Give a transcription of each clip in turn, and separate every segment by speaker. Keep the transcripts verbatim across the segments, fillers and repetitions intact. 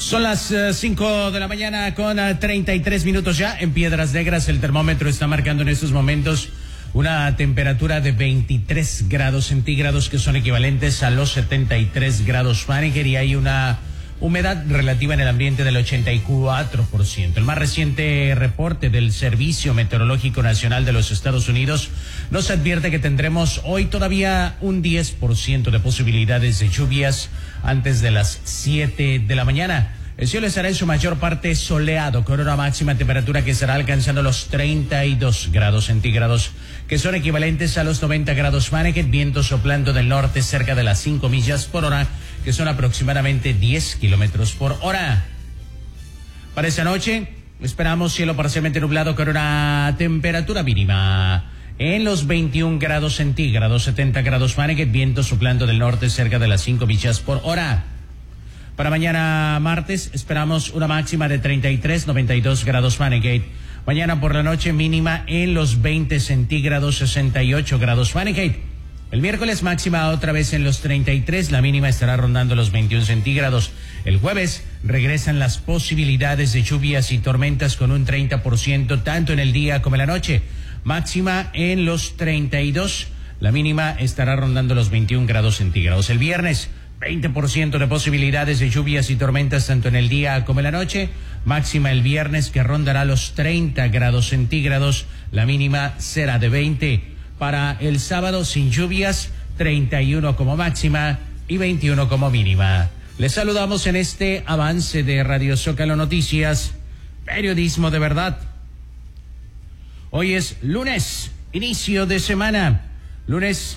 Speaker 1: Son las cinco uh, de la mañana con uh, treinta y tres minutos ya. En Piedras Negras el termómetro está marcando en estos momentos una temperatura de veintitrés grados centígrados, que son equivalentes a los setenta y tres grados Fahrenheit, y hay una humedad relativa en el ambiente del ochenta y cuatro por ciento. El más reciente reporte del Servicio Meteorológico Nacional de los Estados Unidos nos advierte que tendremos hoy todavía un diez por ciento de posibilidades de lluvias antes de las siete de la mañana. El cielo estará en su mayor parte soleado, con una máxima temperatura que estará alcanzando los treinta y dos grados centígrados, que son equivalentes a los noventa grados Fahrenheit, viento soplando del norte cerca de las cinco millas por hora, que son aproximadamente diez kilómetros por hora. Para esta noche esperamos cielo parcialmente nublado con una temperatura mínima en los veintiún grados centígrados, setenta grados Fahrenheit, viento soplando del norte cerca de las cinco millas por hora. Para mañana martes esperamos una máxima de treinta y tres, noventa y dos grados Fahrenheit. Mañana por la noche mínima en los veinte centígrados, sesenta y ocho grados Fahrenheit. El miércoles máxima otra vez en los treinta y tres, la mínima estará rondando los veintiún centígrados. El jueves regresan las posibilidades de lluvias y tormentas con un treinta por ciento tanto en el día como en la noche. Máxima en los treinta y dos, la mínima estará rondando los veintiún grados centígrados. El viernes veinte por ciento de posibilidades de lluvias y tormentas tanto en el día como en la noche. Máxima el viernes que rondará los treinta grados centígrados, la mínima será de veinte. Para el sábado sin lluvias, treinta y uno como máxima y veintiuno como mínima. Les saludamos en este avance de Radio Zócalo Noticias, periodismo de verdad. Hoy es lunes, inicio de semana, lunes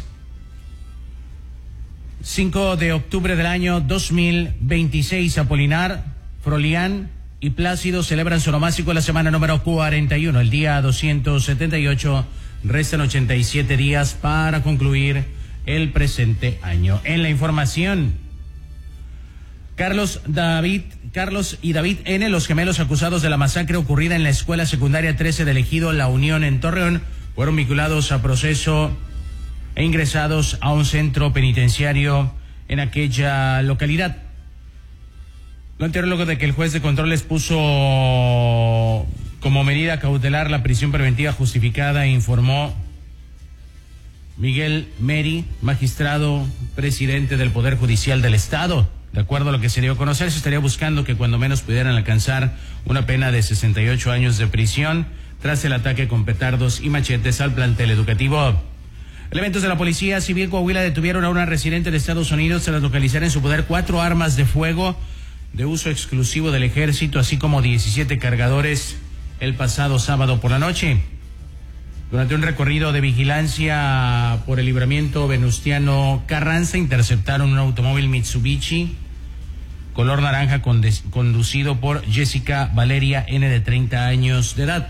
Speaker 1: cinco de octubre del año dos mil veintiséis. Apolinar, Frolián y Plácido celebran su nomástico la semana número cuarenta y uno, el día doscientos setenta y ocho. Restan ochenta y siete días para concluir el presente año. En la información, Carlos David, Carlos y David N., los gemelos acusados de la masacre ocurrida en la escuela secundaria trece del ejido La Unión en Torreón, fueron vinculados a proceso e ingresados a un centro penitenciario en aquella localidad. Lo anterior luego de que el juez de control les puso como medida cautelar la prisión preventiva justificada, informó Miguel Meri, magistrado presidente del Poder Judicial del Estado. De acuerdo a lo que se dio a conocer, se estaría buscando que cuando menos pudieran alcanzar una pena de sesenta y ocho años de prisión tras el ataque con petardos y machetes al plantel educativo. Elementos de la Policía Civil Coahuila detuvieron a una residente de Estados Unidos tras localizar en su poder cuatro armas de fuego de uso exclusivo del ejército, así como diecisiete cargadores el pasado sábado por la noche. Durante un recorrido de vigilancia por el libramiento Venustiano Carranza, interceptaron un automóvil Mitsubishi color naranja conducido por Jessica Valeria N., de treinta años de edad.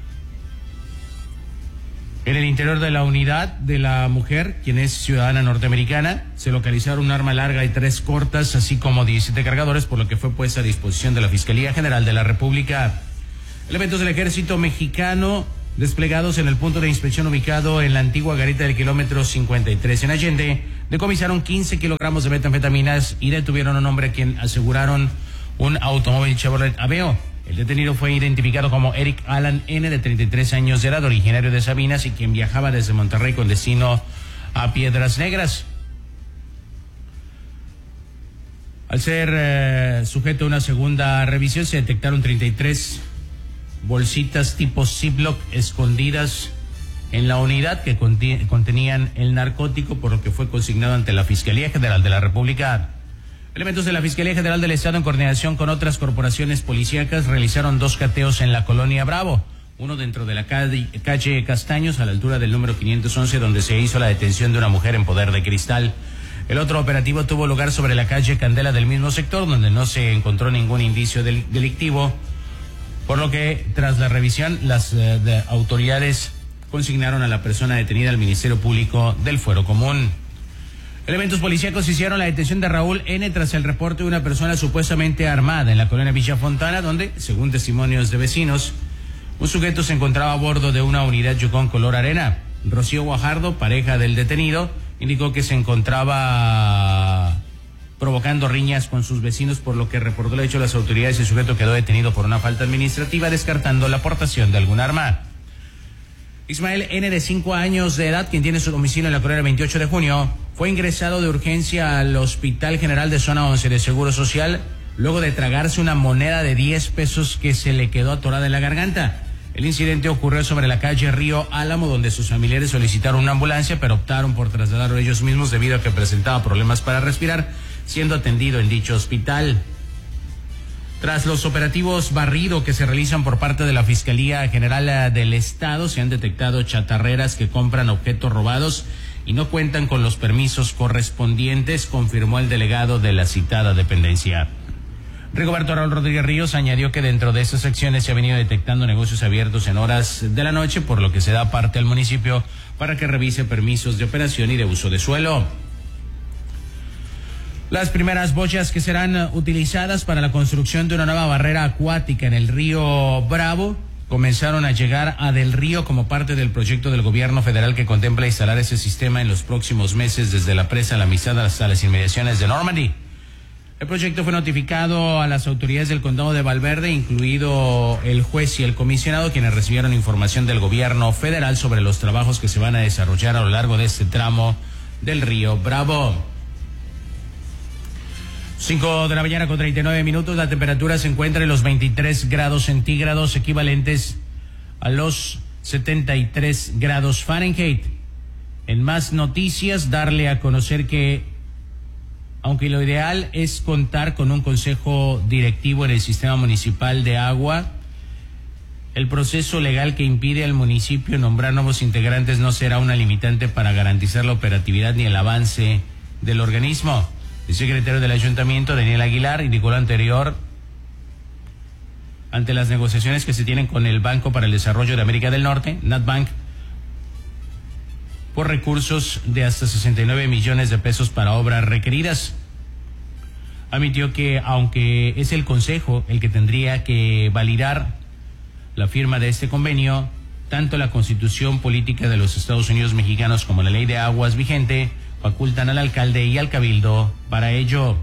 Speaker 1: En el interior de la unidad de la mujer, quien es ciudadana norteamericana, se localizaron un arma larga y tres cortas, así como diecisiete cargadores, por lo que fue puesta a disposición de la Fiscalía General de la República. Elementos del ejército mexicano desplegados en el punto de inspección ubicado en la antigua garita del kilómetro cincuenta y tres en Allende decomisaron quince kilogramos de metanfetaminas y detuvieron a un hombre a quien aseguraron un automóvil Chevrolet Aveo. El detenido fue identificado como Eric Alan N., de treinta y tres años de edad, originario de Sabinas y quien viajaba desde Monterrey con destino a Piedras Negras. Al ser eh, sujeto a una segunda revisión, se detectaron treinta y tres bolsitas tipo Ziploc escondidas en la unidad que contenían el narcótico, por lo que fue consignado ante la Fiscalía General de la República. Elementos de la Fiscalía General del Estado, en coordinación con otras corporaciones policíacas, realizaron dos cateos en la colonia Bravo, uno dentro de la calle, calle Castaños, a la altura del número quinientos once, donde se hizo la detención de una mujer en poder de cristal. El otro operativo tuvo lugar sobre la calle Candela del mismo sector, donde no se encontró ningún indicio del, delictivo, por lo que tras la revisión las eh, de, autoridades consignaron a la persona detenida al Ministerio Público del Fuero Común. Elementos policíacos hicieron la detención de Raúl N. tras el reporte de una persona supuestamente armada en la colonia Villa Fontana, donde, según testimonios de vecinos, un sujeto se encontraba a bordo de una unidad Yukon color arena. Rocío Guajardo, pareja del detenido, indicó que se encontraba provocando riñas con sus vecinos, por lo que reportó el hecho las autoridades. El sujeto quedó detenido por una falta administrativa, descartando la aportación de algún arma. Ismael N., de cinco años de edad, quien tiene su domicilio en la colonia veintiocho de junio, fue ingresado de urgencia al Hospital General de Zona once de Seguro Social, luego de tragarse una moneda de diez pesos que se le quedó atorada en la garganta. El incidente ocurrió sobre la calle Río Álamo, donde sus familiares solicitaron una ambulancia, pero optaron por trasladarlo ellos mismos debido a que presentaba problemas para respirar, siendo atendido en dicho hospital. Tras los operativos barrido que se realizan por parte de la Fiscalía General del Estado, se han detectado chatarreras que compran objetos robados y no cuentan con los permisos correspondientes, confirmó el delegado de la citada dependencia. Rigoberto Raúl Rodríguez Ríos añadió que dentro de estas acciones se ha venido detectando negocios abiertos en horas de la noche, por lo que se da parte al municipio para que revise permisos de operación y de uso de suelo. Las primeras boyas que serán utilizadas para la construcción de una nueva barrera acuática en el río Bravo comenzaron a llegar a Del Río como parte del proyecto del gobierno federal que contempla instalar ese sistema en los próximos meses desde la presa La Amistad hasta las inmediaciones de Normandy. El proyecto fue notificado a las autoridades del condado de Valverde, incluido el juez y el comisionado, quienes recibieron información del gobierno federal sobre los trabajos que se van a desarrollar a lo largo de este tramo del río Bravo. Cinco de la mañana con treinta y nueve minutos, la temperatura se encuentra en los veintitrés grados centígrados, equivalentes a los setenta y tres grados Fahrenheit. En más noticias, darle a conocer que aunque lo ideal es contar con un consejo directivo en el sistema municipal de agua, el proceso legal que impide al municipio nombrar nuevos integrantes no será una limitante para garantizar la operatividad ni el avance del organismo. El secretario del ayuntamiento, Daniel Aguilar, indicó lo anterior ante las negociaciones que se tienen con el Banco para el Desarrollo de América del Norte, NatBank, por recursos de hasta sesenta y nueve millones de pesos para obras requeridas. Admitió que aunque es el Consejo el que tendría que validar la firma de este convenio, tanto la Constitución Política de los Estados Unidos Mexicanos como la Ley de Aguas vigente facultan al alcalde y al cabildo para ello.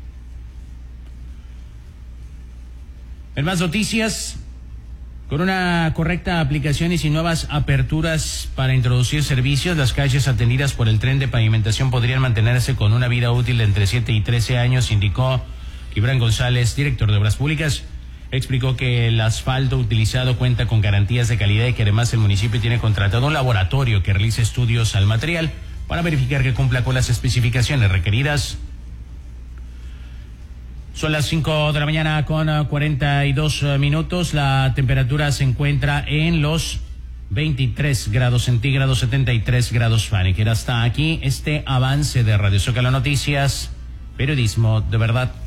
Speaker 1: En más noticias, con una correcta aplicación y sin nuevas aperturas para introducir servicios, las calles atendidas por el tren de pavimentación podrían mantenerse con una vida útil de entre siete y trece años, indicó Gibran González, director de Obras Públicas. Explicó que el asfalto utilizado cuenta con garantías de calidad y que además el municipio tiene contratado un laboratorio que realice estudios al material para verificar que cumpla con las especificaciones requeridas. Son las cinco de la mañana con cuarenta y dos minutos. La temperatura se encuentra en los veintitrés grados centígrados, setenta y tres grados Fahrenheit. Hasta aquí este avance de Radio Zócalo Noticias, periodismo de verdad.